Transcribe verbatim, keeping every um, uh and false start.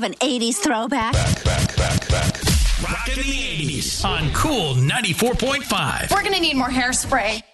have an eighties throwback? Back, back, back, back. Rockin' the eighties on Cool ninety-four point five. We're going to need more hairspray.